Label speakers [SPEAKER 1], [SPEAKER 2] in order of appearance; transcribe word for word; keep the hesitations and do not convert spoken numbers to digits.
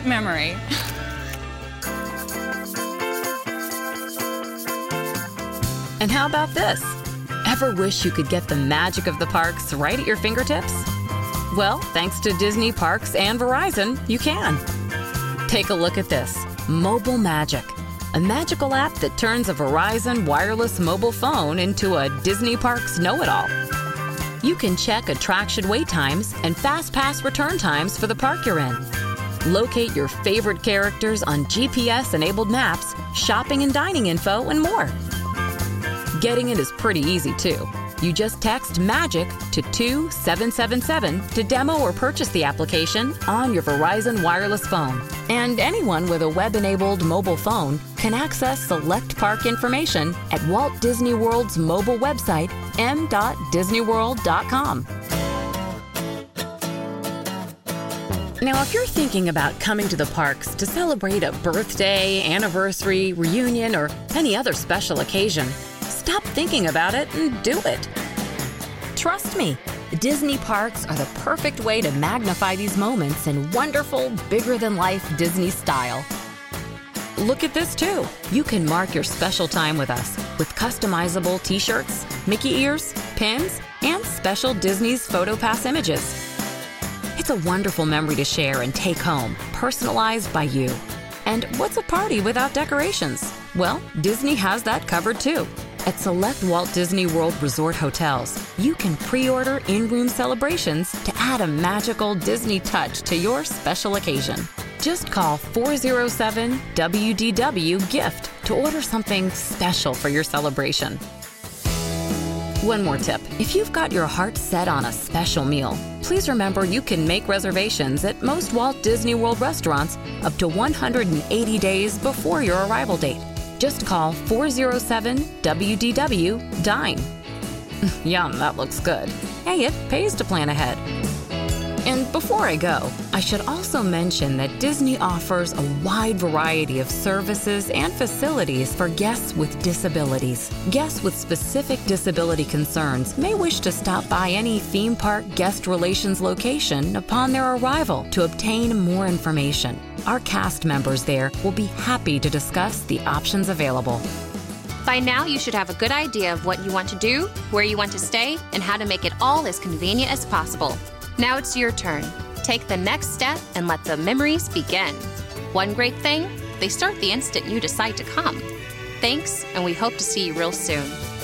[SPEAKER 1] memory.
[SPEAKER 2] And how about this? Ever wish you could get the magic of the parks right at your fingertips? Well, thanks to Disney Parks and Verizon, you can. Take a look at this. Mobile Magic, a magical app that turns a Verizon wireless mobile phone into a Disney Parks know-it-all. You can check attraction wait times and fast pass return times for the park you're in. Locate your favorite characters on G P S-enabled maps, shopping and dining info, and more. Getting it is pretty easy, too. You just text MAGIC to two seven seven seven to demo or purchase the application on your Verizon wireless phone. And anyone with a web-enabled mobile phone can access select park information at Walt Disney World's mobile website, m dot disney world dot com. Now, if you're thinking about coming to the parks to celebrate a birthday, anniversary, reunion, or any other special occasion, stop thinking about it and do it. Trust me, Disney parks are the perfect way to magnify these moments in wonderful, bigger-than-life Disney style. Look at this, too. You can mark your special time with us with customizable t-shirts, Mickey ears, pins, and special Disney's PhotoPass images. It's a wonderful memory to share and take home, personalized by you. And what's a party without decorations? Well, Disney has that covered, too. At select Walt Disney World Resort hotels, you can pre-order in-room celebrations to add a magical Disney touch to your special occasion. Just call four oh seven W D W GIFT to order something special for your celebration. One more tip. If you've got your heart set on a special meal, please remember you can make reservations at most Walt Disney World restaurants up to one hundred eighty days before your arrival date. Just call four oh seven W D W DINE. Yum, that looks good. Hey, it pays to plan ahead. And before I go, I should also mention that Disney offers a wide variety of services and facilities for guests with disabilities. Guests with specific disability concerns may wish to stop by any theme park guest relations location upon their arrival to obtain more information. Our cast members there will be happy to discuss the options available.
[SPEAKER 3] By now, you should have a good idea of what you want to do, where you want to stay, and how to make it all as convenient as possible. Now it's your turn. Take the next step and let the memories begin. One great thing, they start the instant you decide to come. Thanks, and we hope to see you real soon.